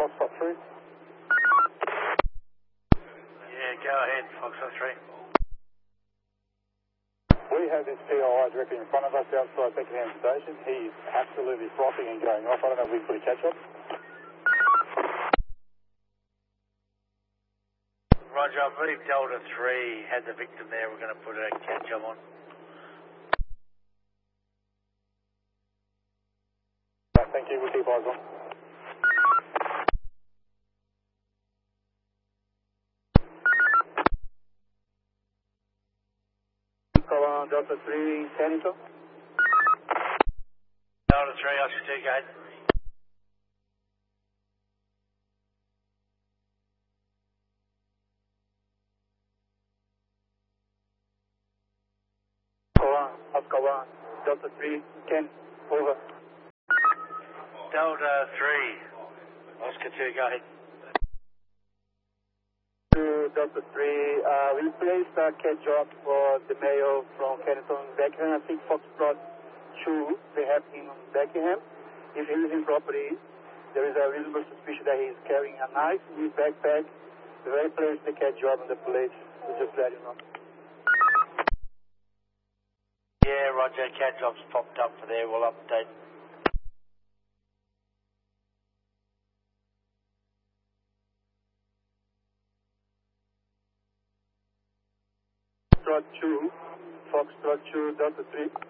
Foxtrot 3. Yeah, go ahead, Foxtrot 3. We have this POI directly in front of us outside Beckenham Station. He's absolutely frothing and going off. I don't know if we can put a catch up. Roger, I believe Delta 3 had the victim there. We're going to put a catch up on. Thank you, we'll keep eyes on. Delta 3 in Kennington. Delta 3, Oscar 2, go ahead. Oscar 1, Delta 3, Ken, over. Delta 3, Oscar 2, go ahead. To Delta 3, we placed a catch job for the male from Kennington, Beckenham. I think Foxtrot 2, they have him in Beckenham. If he is in property, there is a reasonable suspicion that he is carrying a knife in his backpack. We already placed the catch job on the police. We just let you know. Yeah, Roger, cat job's popped up for there. We'll update. Foxtrot 2, Delta 3.